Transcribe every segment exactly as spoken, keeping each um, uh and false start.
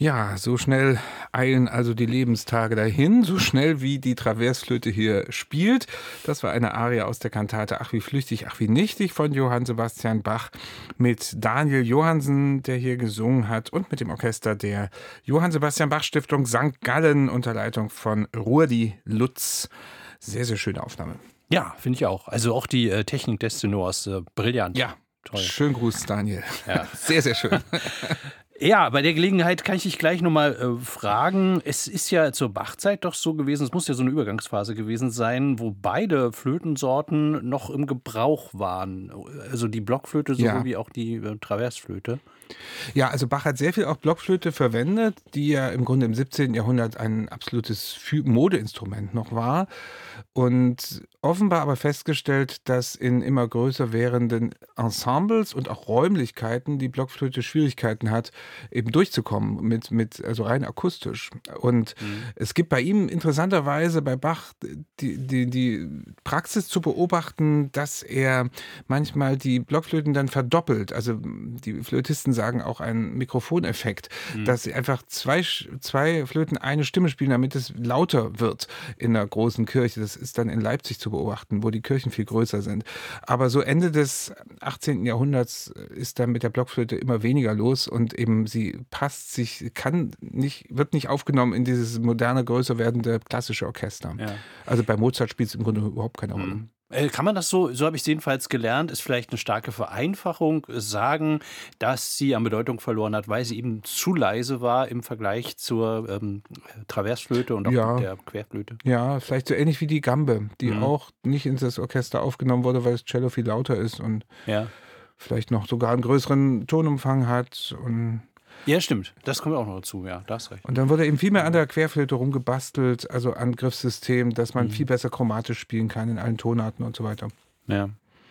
Ja, so schnell eilen also die Lebenstage dahin, so schnell wie die Traversflöte hier spielt. Das war eine Arie aus der Kantate Ach wie flüchtig, ach wie nichtig von Johann Sebastian Bach mit Daniel Johannsen, der hier gesungen hat, und mit dem Orchester der Johann Sebastian Bach Stiftung Sankt Gallen unter Leitung von Rudi Lutz. Sehr, sehr schöne Aufnahme. Ja, finde ich auch. Also auch die äh, Technik des Tenors, äh, brillant. Ja, toll. Schönen Gruß, Daniel. Ja. Sehr, sehr schön. Ja, bei der Gelegenheit kann ich dich gleich nochmal äh, fragen. Es ist ja zur Bachzeit doch so gewesen, es muss ja so eine Übergangsphase gewesen sein, wo beide Flötensorten noch im Gebrauch waren. Also die Blockflöte sowohl Ja. wie auch die äh, Traversflöte. Ja, also Bach hat sehr viel auch Blockflöte verwendet, die ja im Grunde im siebzehnten. Jahrhundert ein absolutes Fü- Modeinstrument noch war. Und offenbar aber festgestellt, dass in immer größer werdenden Ensembles und auch Räumlichkeiten die Blockflöte Schwierigkeiten hat, eben durchzukommen, mit, mit, also rein akustisch. Und Mhm. es gibt bei ihm interessanterweise bei Bach die, die, die Praxis zu beobachten, dass er manchmal die Blockflöten dann verdoppelt. Also die Flötisten sagen auch einen Mikrofoneffekt, Mhm. dass sie einfach zwei, Sch- zwei Flöten eine Stimme spielen, damit es lauter wird in einer großen Kirche. Das ist dann in Leipzig zu beobachten, wo die Kirchen viel größer sind. Aber so Ende des achtzehnten. Jahrhunderts ist dann mit der Blockflöte immer weniger los und eben sie passt sich, kann nicht, wird nicht aufgenommen in dieses moderne, größer werdende klassische Orchester. Ja. Also bei Mozart spielt es im Grunde überhaupt keine Rolle. Mhm. Äh, Kann man das so, so habe ich es jedenfalls gelernt, ist vielleicht eine starke Vereinfachung, äh, sagen, dass sie an Bedeutung verloren hat, weil sie eben zu leise war im Vergleich zur ähm, Traversflöte und auch Ja. der Querflöte. Ja, vielleicht so ähnlich wie die Gambe, die Mhm. auch nicht ins das Orchester aufgenommen wurde, weil das Cello viel lauter ist und Ja. vielleicht noch sogar einen größeren Tonumfang hat. Und, Ja, stimmt. Das kommt auch noch dazu, ja, da hast recht. und dann wurde eben viel mehr an der Querflöte rumgebastelt, also an Griffsystem, dass man Mhm. viel besser chromatisch spielen kann in allen Tonarten und so weiter. Ja.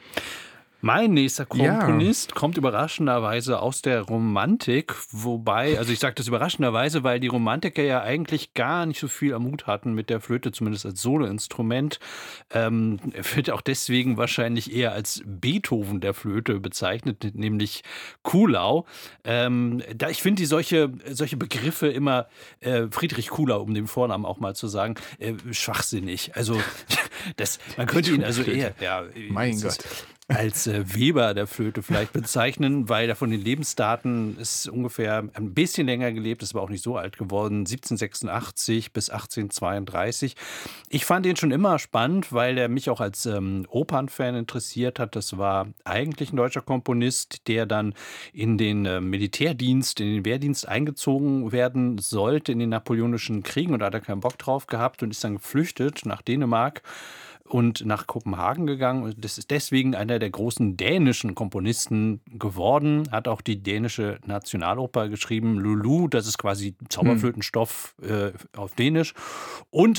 Mein nächster Ja. Komponist kommt überraschenderweise aus der Romantik, wobei, also ich sage das überraschenderweise, weil die Romantiker ja eigentlich gar nicht so viel am Hut hatten mit der Flöte, zumindest als Soloinstrument. Ähm, er wird auch deswegen wahrscheinlich eher als Beethoven der Flöte bezeichnet, nämlich Kuhlau. Ähm, da, ich finde die solche, solche Begriffe immer, äh, Friedrich Kuhlau, um den Vornamen auch mal zu sagen, äh, schwachsinnig. Also das, man könnte ihn also eher, ja, Mein es ist- Gott. als äh, Weber der Flöte vielleicht bezeichnen, weil er von den Lebensdaten ist ungefähr ein bisschen länger gelebt, ist aber auch nicht so alt geworden, siebzehnhundertsechsundachtzig bis achtzehnhundertzweiunddreißig. Ich fand ihn schon immer spannend, weil er mich auch als ähm, Opernfan interessiert hat. Das war eigentlich ein deutscher Komponist, der dann in den äh, Militärdienst, in den Wehrdienst eingezogen werden sollte in den Napoleonischen Kriegen, und da hat er keinen Bock drauf gehabt und ist dann geflüchtet nach Dänemark und nach Kopenhagen gegangen. Und das ist deswegen einer der großen dänischen Komponisten geworden. Hat auch die dänische Nationaloper geschrieben, Lulu, das ist quasi Zauberflötenstoff äh, auf Dänisch. Und